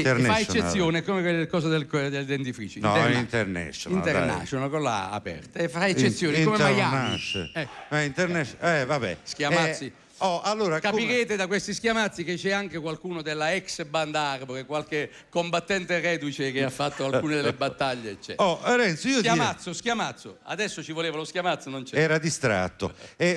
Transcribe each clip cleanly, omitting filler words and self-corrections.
fa eccezione, come quelle cose del dentifricio. No, International. International, con la aperta. E fa eccezioni, come Miami. Vabbè. Schiamazzi. Allora, capirete da questi schiamazzi che c'è anche qualcuno della ex banda Arabo, qualche combattente reduce che ha fatto alcune delle battaglie, eccetera. Renzo, io Schiamazzo. Adesso ci voleva lo schiamazzo, non c'è. Era distratto.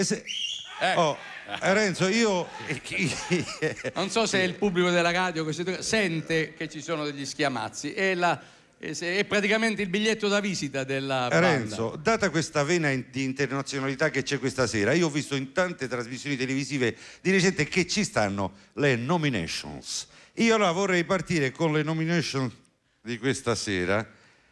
Renzo, io non so se il pubblico della radio sente che ci sono degli schiamazzi. È praticamente il biglietto da visita della banda. Renzo, data questa vena di internazionalità che c'è questa sera, io ho visto in tante trasmissioni televisive di recente che ci stanno le nominations. Io allora vorrei partire con le nomination di questa sera.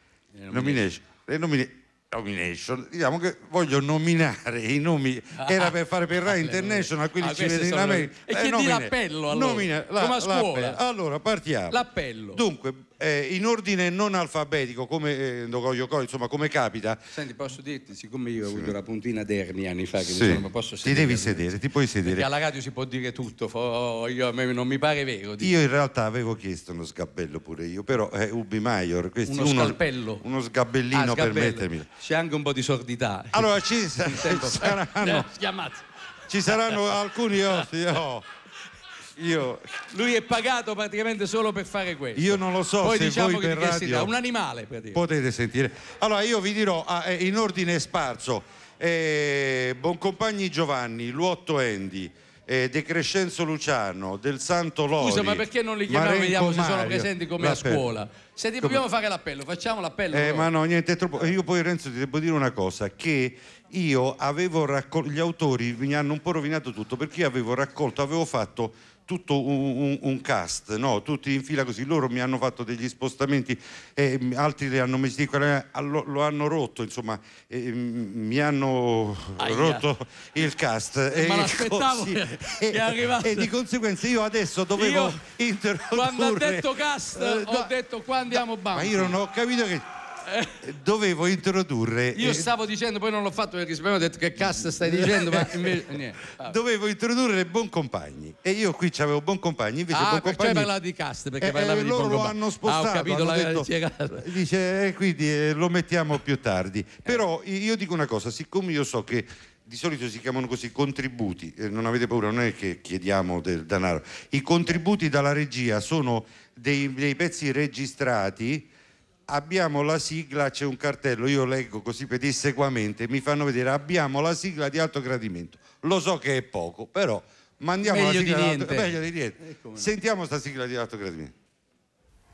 Nomination, diciamo che voglio nominare i nomi, era per fare per Rai International, quelli ci vedono in America. E chiedi l'appello allora, come a scuola. Allora partiamo. L'appello. Dunque, in ordine non alfabetico, come insomma, come capita. Senti, posso dirti, siccome io ho avuto la puntina d'ernia anni fa, che posso sedere. Ti devi sedere, ti puoi sedere. Perché alla radio si può dire tutto, a me non mi pare vero. Io in realtà avevo chiesto uno sgabello pure io, però Ubi Maior, scalpello. Uno sgabellino per mettermi. C'è anche un po' di sordità. Allora ci saranno alcuni ospiti. Lui è pagato praticamente solo per fare questo. Io non lo so. Poi se diciamo voi che per radio un animale potete sentire. Allora io vi dirò in ordine sparso: Boncompagni Giovanni, Luotto Andy, De Crescenzo Luciano, Del Santo Lori. Scusa, ma perché non li chiamiamo e vediamo se sono presenti come a scuola? Se dobbiamo fare l'appello, facciamo l'appello. Ma no, niente, è troppo. Io poi, Renzo, ti devo dire una cosa, che io avevo raccolto, gli autori mi hanno un po' rovinato tutto, perché io avevo fatto tutto un cast, no? Tutti in fila così. Loro mi hanno fatto degli spostamenti, altri li hanno messi lo hanno rotto, insomma, mi hanno rotto il cast. Ma l'aspettavo che è arrivato. E di conseguenza io adesso dovevo introdurre. Quando ha detto cast, ho detto qua andiamo bando. Ma io non ho capito che dovevo introdurre. Io stavo dicendo, poi non l'ho fatto perché ho detto che cast stai dicendo, ma invece niente. Dovevo introdurre Boncompagni e io qui c'avevo Boncompagni, invece Boncompagni. Perciò parlavi di cast, perché parlavi di loro lo hanno spostato. Ho capito, hanno detto, dice quindi lo mettiamo più tardi. Però io dico una cosa, siccome io so che di solito si chiamano così contributi, non avete paura, non è che chiediamo del denaro. I contributi dalla regia sono dei pezzi registrati. Abbiamo la sigla, c'è un cartello, io leggo così pedissequamente, mi fanno vedere abbiamo la sigla di alto gradimento. Lo so che è poco, però mandiamo meglio la sigla di niente. Meglio di niente. Sentiamo sta sigla di alto gradimento.